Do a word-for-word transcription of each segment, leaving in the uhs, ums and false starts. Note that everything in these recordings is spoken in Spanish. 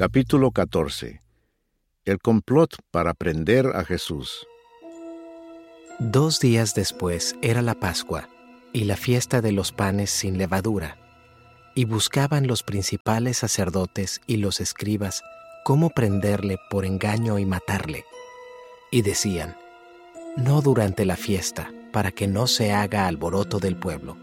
Capítulo catorce. El complot para prender a Jesús. Dos días después era la Pascua y la fiesta de los panes sin levadura, y buscaban los principales sacerdotes y los escribas cómo prenderle por engaño y matarle. Y decían: no durante la fiesta, para que no se haga alboroto del pueblo.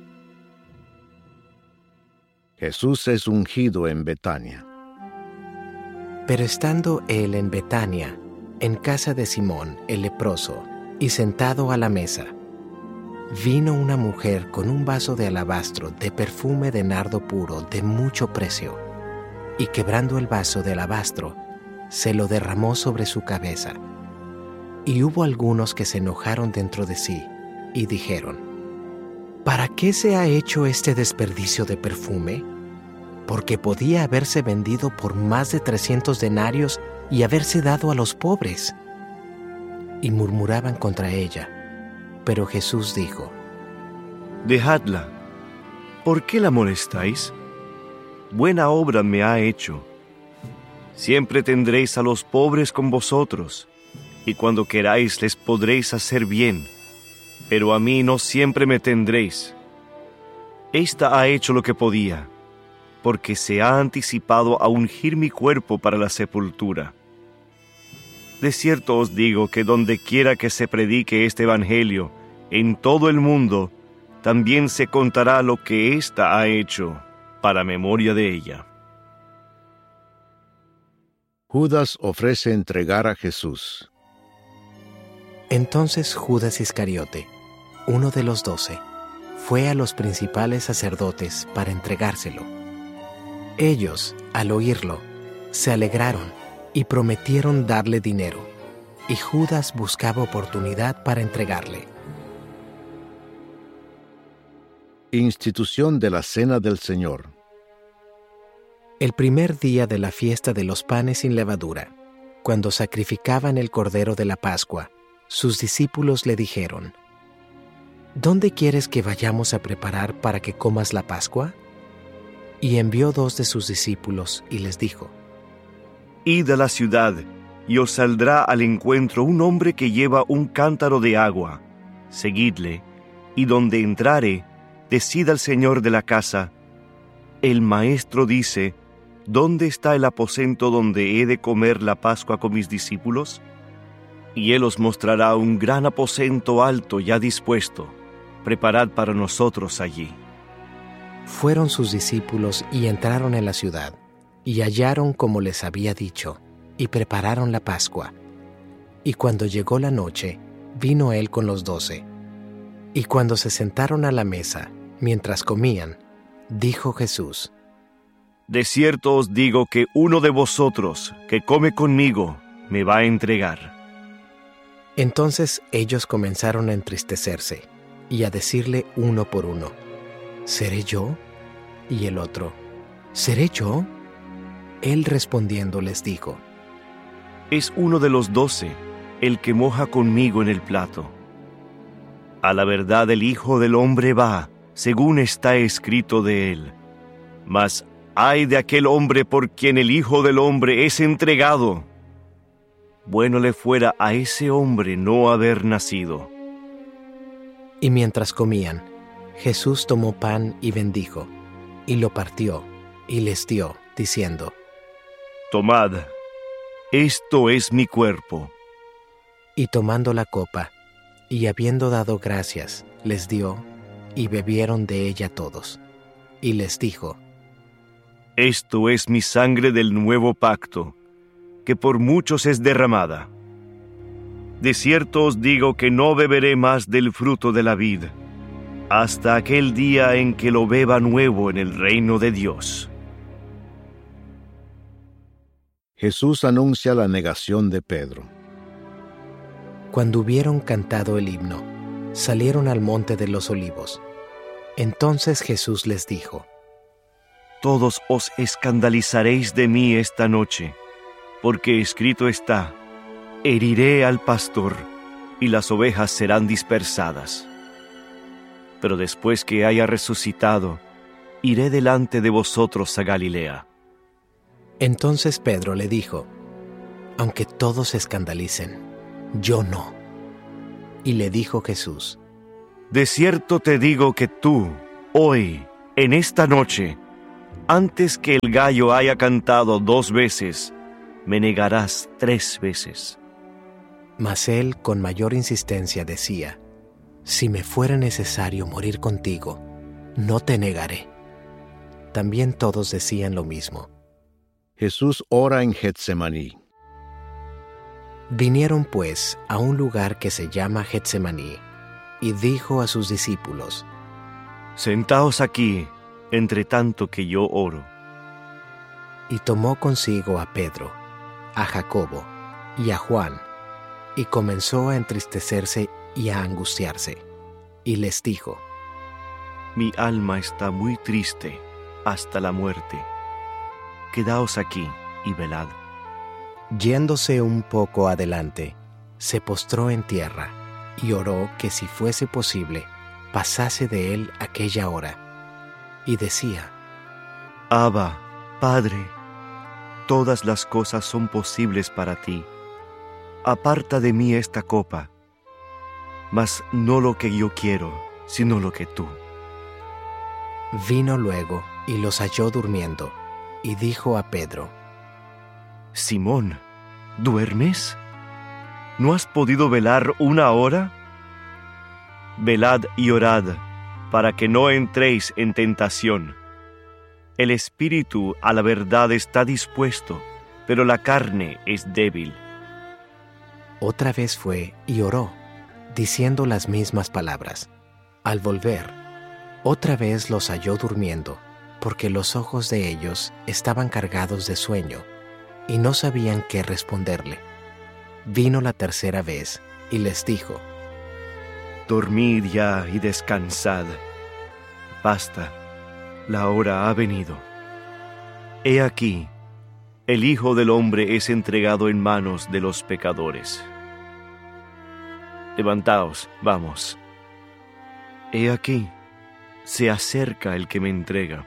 Jesús es ungido en Betania. Pero estando él en Betania, en casa de Simón el leproso, y sentado a la mesa, vino una mujer con un vaso de alabastro de perfume de nardo puro de mucho precio, y quebrando el vaso de alabastro, se lo derramó sobre su cabeza. Y hubo algunos que se enojaron dentro de sí, y dijeron: ¿para qué se ha hecho este desperdicio de perfume? Porque podía haberse vendido por más de trescientos denarios y haberse dado a los pobres. Y murmuraban contra ella. Pero Jesús dijo: dejadla. ¿Por qué la molestáis? Buena obra me ha hecho. Siempre tendréis a los pobres con vosotros, y cuando queráis les podréis hacer bien, pero a mí no siempre me tendréis. Esta ha hecho lo que podía, porque se ha anticipado a ungir mi cuerpo para la sepultura. De cierto os digo que donde quiera que se predique este evangelio, en todo el mundo, también se contará lo que ésta ha hecho, para memoria de ella. Judas ofrece entregar a Jesús. Entonces Judas Iscariote, uno de los doce, fue a los principales sacerdotes para entregárselo. Ellos, al oírlo, se alegraron y prometieron darle dinero, y Judas buscaba oportunidad para entregarle. Institución de la Cena del Señor. El primer día de la fiesta de los panes sin levadura, cuando sacrificaban el cordero de la Pascua, sus discípulos le dijeron: ¿dónde quieres que vayamos a preparar para que comas la Pascua? Y envió dos de sus discípulos y les dijo: id a la ciudad, y os saldrá al encuentro un hombre que lleva un cántaro de agua. Seguidle, y donde entrare, decid al señor de la casa: el maestro dice, ¿dónde está el aposento donde he de comer la Pascua con mis discípulos? Y él os mostrará un gran aposento alto ya dispuesto. Preparad para nosotros allí. Fueron sus discípulos y entraron en la ciudad, y hallaron como les había dicho, y prepararon la Pascua. Y cuando llegó la noche, vino él con los doce. Y cuando se sentaron a la mesa, mientras comían, dijo Jesús: de cierto os digo que uno de vosotros, que come conmigo, me va a entregar. Entonces ellos comenzaron a entristecerse, y a decirle uno por uno: ¿seré yo? Y el otro: ¿seré yo? Él respondiendo les dijo: es uno de los doce, el que moja conmigo en el plato. A la verdad el Hijo del Hombre va, según está escrito de él. Mas ay de aquel hombre por quien el Hijo del Hombre es entregado. Bueno le fuera a ese hombre no haber nacido. Y mientras comían, Jesús tomó pan y bendijo, y lo partió, y les dio, diciendo: tomad, esto es mi cuerpo. Y tomando la copa, y habiendo dado gracias, les dio, y bebieron de ella todos. Y les dijo: esto es mi sangre del nuevo pacto, que por muchos es derramada. De cierto os digo que no beberé más del fruto de la vid, hasta aquel día en que lo beba nuevo en el reino de Dios. Jesús anuncia la negación de Pedro. Cuando hubieron cantado el himno, salieron al monte de los olivos. Entonces Jesús les dijo: todos os escandalizaréis de mí esta noche, porque escrito está: heriré al pastor, y las ovejas serán dispersadas. Pero después que haya resucitado, iré delante de vosotros a Galilea. Entonces Pedro le dijo: aunque todos se escandalicen, yo no. Y le dijo Jesús: de cierto te digo que tú, hoy, en esta noche, antes que el gallo haya cantado dos veces, me negarás tres veces. Mas él con mayor insistencia decía: si me fuera necesario morir contigo, no te negaré. También todos decían lo mismo. Jesús ora en Getsemaní. Vinieron pues a un lugar que se llama Getsemaní, y dijo a sus discípulos: sentaos aquí, entre tanto que yo oro. Y tomó consigo a Pedro, a Jacobo y a Juan, y comenzó a entristecerse y a angustiarse, y les dijo: mi alma está muy triste hasta la muerte. Quedaos aquí y velad. Yéndose un poco adelante, se postró en tierra y oró que si fuese posible, pasase de él aquella hora. Y decía: Abba, Padre, todas las cosas son posibles para ti. Aparta de mí esta copa, mas no lo que yo quiero, sino lo que tú. Vino luego y los halló durmiendo, y dijo a Pedro: Simón, ¿duermes? ¿No has podido velar una hora? Velad y orad, para que no entréis en tentación. El espíritu a la verdad está dispuesto, pero la carne es débil. Otra vez fue y oró, diciendo las mismas palabras. Al volver, otra vez los halló durmiendo, porque los ojos de ellos estaban cargados de sueño, y no sabían qué responderle. Vino la tercera vez y les dijo: Dormid ya y descansad. Basta, la hora ha venido. He aquí, el Hijo del Hombre es entregado en manos de los pecadores. Levantaos, vamos. He aquí, se acerca el que me entrega.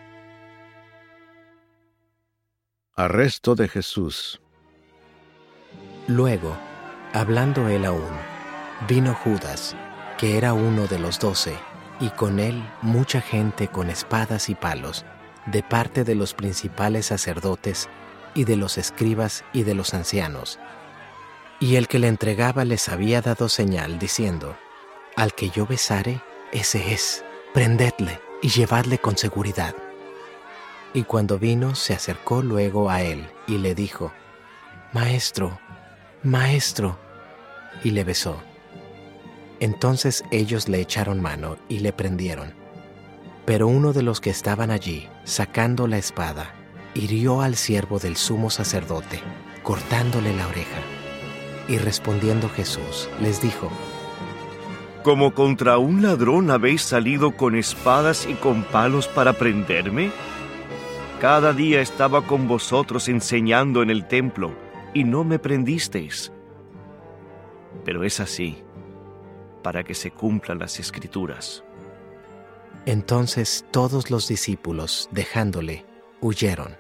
Arresto de Jesús. Luego, hablando él aún, vino Judas, que era uno de los doce, y con él mucha gente con espadas y palos, de parte de los principales sacerdotes, y de los escribas y de los ancianos. Y el que le entregaba les había dado señal, diciendo: Al que yo besare, ese es, prendedle y llevadle con seguridad. Y cuando vino, se acercó luego a él, y le dijo: Maestro, Maestro, y le besó. Entonces ellos le echaron mano y le prendieron. Pero uno de los que estaban allí, sacando la espada, hirió al siervo del sumo sacerdote, cortándole la oreja. Y respondiendo Jesús, les dijo: ¿Como contra un ladrón habéis salido con espadas y con palos para prenderme? Cada día estaba con vosotros enseñando en el templo, y no me prendisteis. Pero es así, para que se cumplan las Escrituras. Entonces todos los discípulos, dejándole, huyeron.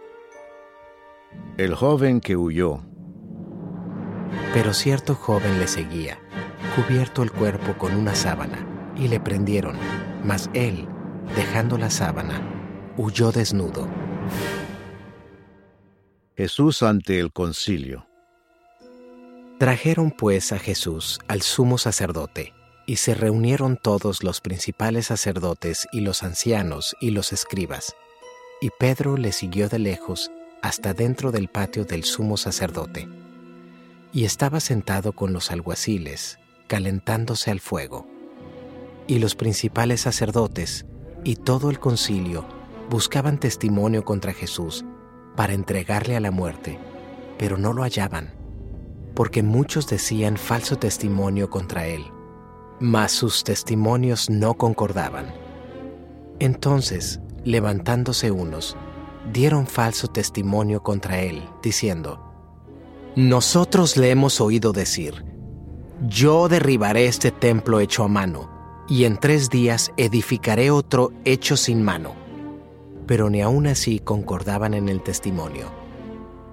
El joven que huyó. Pero cierto joven le seguía, cubierto el cuerpo con una sábana, y le prendieron, mas él, dejando la sábana, huyó desnudo. Jesús ante el concilio. Trajeron pues a Jesús al sumo sacerdote, y se reunieron todos los principales sacerdotes y los ancianos y los escribas. Y Pedro le siguió de lejos hasta dentro del patio del sumo sacerdote. Y estaba sentado con los alguaciles, calentándose al fuego. Y los principales sacerdotes y todo el concilio buscaban testimonio contra Jesús para entregarle a la muerte, pero no lo hallaban, porque muchos decían falso testimonio contra él, mas sus testimonios no concordaban. Entonces, levantándose unos, dieron falso testimonio contra él, diciendo: Nosotros le hemos oído decir: Yo derribaré este templo hecho a mano, y en tres días edificaré otro hecho sin mano. Pero ni aun así concordaban en el testimonio,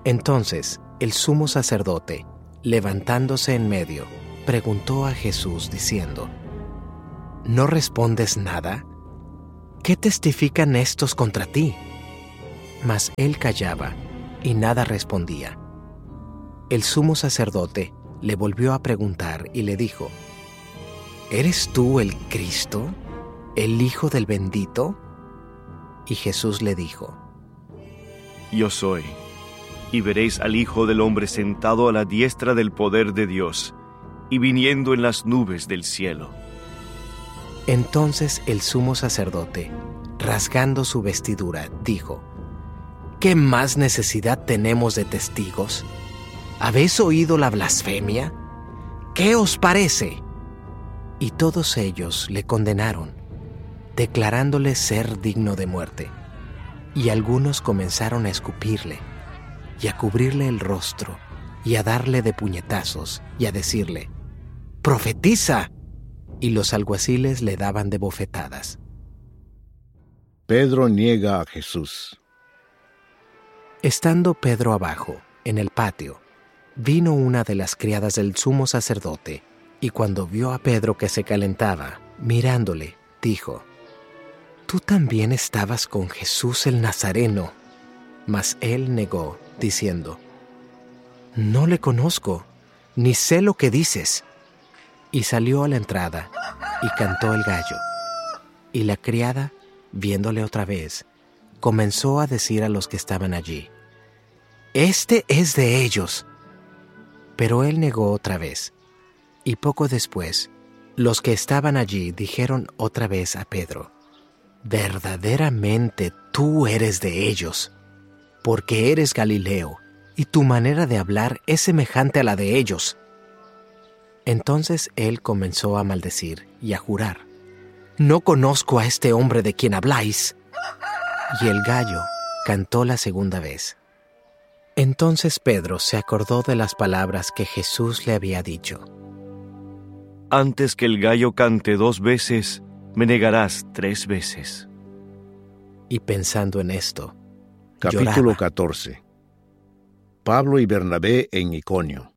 Entonces el sumo sacerdote, levantándose en medio, preguntó a Jesús diciendo: ¿No respondes nada? ¿Qué testifican estos contra ti? Mas él callaba y nada respondía. El sumo sacerdote le volvió a preguntar y le dijo: ¿Eres tú el Cristo, el Hijo del Bendito? Y Jesús le dijo: Yo soy, y veréis al Hijo del Hombre sentado a la diestra del poder de Dios, y viniendo en las nubes del cielo. Entonces el sumo sacerdote, rasgando su vestidura, dijo: ¿Qué más necesidad tenemos de testigos? ¿Habéis oído la blasfemia? ¿Qué os parece? Y todos ellos le condenaron, declarándole ser digno de muerte. Y algunos comenzaron a escupirle, y a cubrirle el rostro, y a darle de puñetazos, y a decirle: ¡Profetiza! Y los alguaciles le daban de bofetadas. Pedro niega a Jesús. Estando Pedro abajo, en el patio, vino una de las criadas del sumo sacerdote, y cuando vio a Pedro que se calentaba, mirándole, dijo: «Tú también estabas con Jesús el Nazareno». Mas él negó, diciendo: «No le conozco, ni sé lo que dices». Y salió a la entrada, y cantó el gallo. Y la criada, viéndole otra vez, comenzó a decir a los que estaban allí: «Este es de ellos». Pero él negó otra vez. Y poco después, los que estaban allí dijeron otra vez a Pedro: «Verdaderamente tú eres de ellos, porque eres Galileo, y tu manera de hablar es semejante a la de ellos». Entonces él comenzó a maldecir y a jurar: «No conozco a este hombre de quien habláis». Y el gallo cantó la segunda vez. Entonces Pedro se acordó de las palabras que Jesús le había dicho: «Antes que el gallo cante dos veces, me negarás tres veces». Y pensando en esto, Capítulo lloraba. catorce. Pablo y Bernabé en Iconio.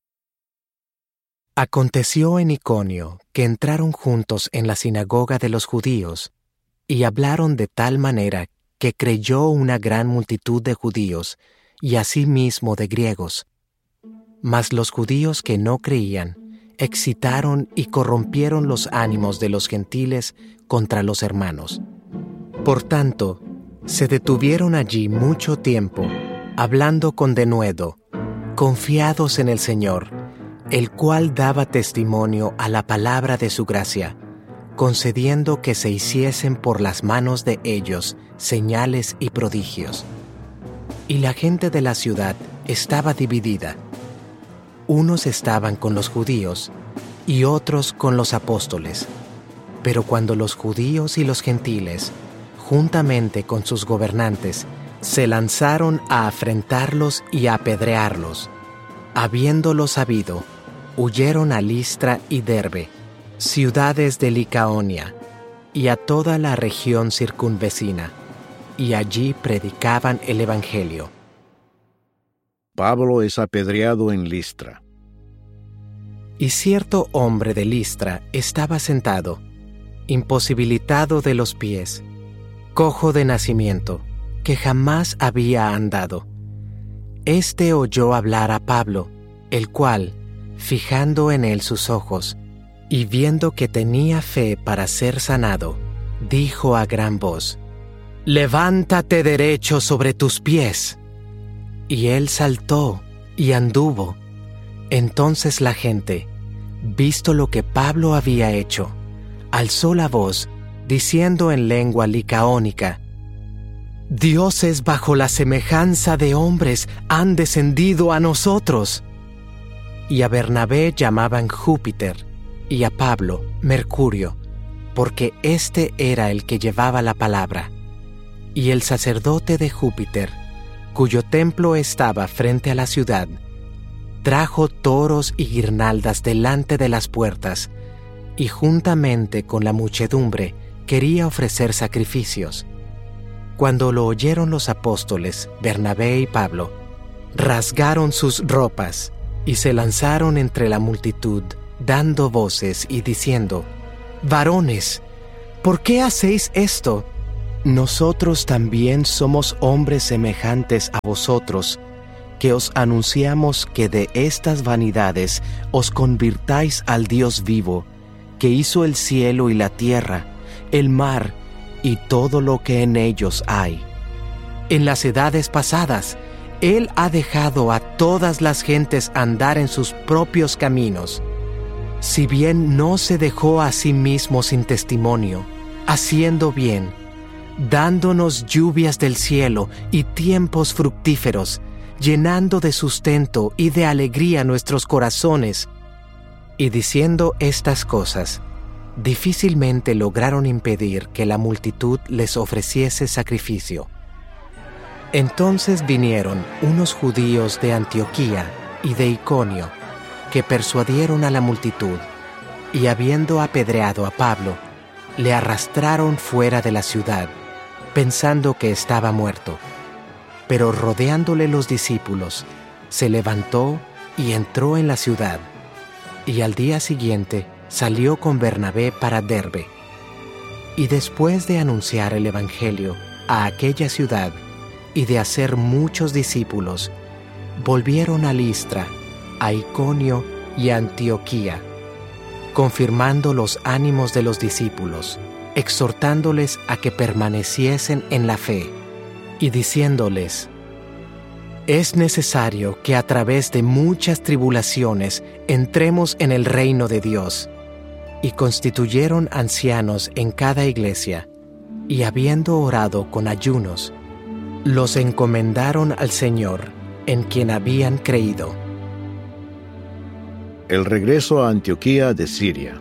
Aconteció en Iconio que entraron juntos en la sinagoga de los judíos y hablaron de tal manera que creyó una gran multitud de judíos y asimismo de griegos. Mas los judíos que no creían excitaron y corrompieron los ánimos de los gentiles contra los hermanos. Por tanto, se detuvieron allí mucho tiempo, hablando con denuedo, confiados en el Señor, el cual daba testimonio a la palabra de su gracia, concediendo que se hiciesen por las manos de ellos señales y prodigios. Y la gente de la ciudad estaba dividida. Unos estaban con los judíos y otros con los apóstoles. Pero cuando los judíos y los gentiles, juntamente con sus gobernantes, se lanzaron a afrentarlos y a apedrearlos, habiéndolo sabido, huyeron a Listra y Derbe, ciudades de Licaonia, y a toda la región circunvecina, y allí predicaban el evangelio. Pablo es apedreado en Listra. Y cierto hombre de Listra estaba sentado, imposibilitado de los pies, cojo de nacimiento, que jamás había andado. Este oyó hablar a Pablo, el cual, fijando en él sus ojos, y viendo que tenía fe para ser sanado, dijo a gran voz: «Levántate derecho sobre tus pies». Y él saltó y anduvo. Entonces la gente, visto lo que Pablo había hecho, alzó la voz, diciendo en lengua licaónica: «Dioses bajo la semejanza de hombres han descendido a nosotros». Y a Bernabé llamaban Júpiter, y a Pablo Mercurio, porque éste era el que llevaba la palabra. Y el sacerdote de Júpiter, cuyo templo estaba frente a la ciudad, trajo toros y guirnaldas delante de las puertas, y juntamente con la muchedumbre quería ofrecer sacrificios. Cuando lo oyeron los apóstoles, Bernabé y Pablo, rasgaron sus ropas y se lanzaron entre la multitud, dando voces y diciendo: «Varones, ¿por qué hacéis esto? Nosotros también somos hombres semejantes a vosotros, que os anunciamos que de estas vanidades os convirtáis al Dios vivo, que hizo el cielo y la tierra, el mar y todo lo que en ellos hay. En las edades pasadas, Él ha dejado a todas las gentes andar en sus propios caminos. Si bien no se dejó a sí mismo sin testimonio, haciendo bien, dándonos lluvias del cielo y tiempos fructíferos, llenando de sustento y de alegría nuestros corazones». Y diciendo estas cosas, difícilmente lograron impedir que la multitud les ofreciese sacrificio. Entonces vinieron unos judíos de Antioquía y de Iconio, que persuadieron a la multitud, y habiendo apedreado a Pablo, le arrastraron fuera de la ciudad, pensando que estaba muerto. Pero rodeándole los discípulos, se levantó y entró en la ciudad, y al día siguiente salió con Bernabé para Derbe. Y después de anunciar el evangelio a aquella ciudad y de hacer muchos discípulos, volvieron a Listra, a Iconio y a Antioquía, confirmando los ánimos de los discípulos, exhortándoles a que permaneciesen en la fe, y diciéndoles: «Es necesario que a través de muchas tribulaciones entremos en el reino de Dios». Y constituyeron ancianos en cada iglesia, y habiendo orado con ayunos, los encomendaron al Señor, en quien habían creído. El regreso a Antioquía de Siria.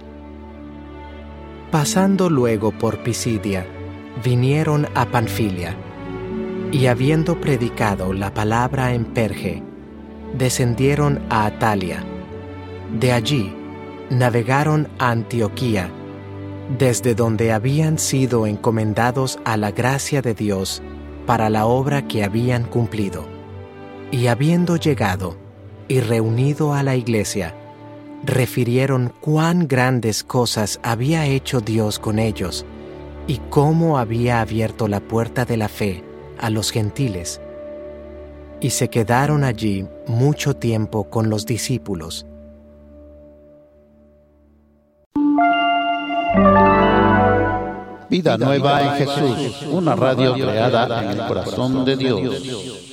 Pasando luego por Pisidia, vinieron a Panfilia, y habiendo predicado la palabra en Perge, descendieron a Atalia. De allí navegaron a Antioquía, desde donde habían sido encomendados a la gracia de Dios para la obra que habían cumplido. Y habiendo llegado y reunido a la iglesia, refirieron cuán grandes cosas había hecho Dios con ellos, y cómo había abierto la puerta de la fe a los gentiles. Y se quedaron allí mucho tiempo con los discípulos. Vida Nueva en Jesús, una radio creada en el corazón de Dios.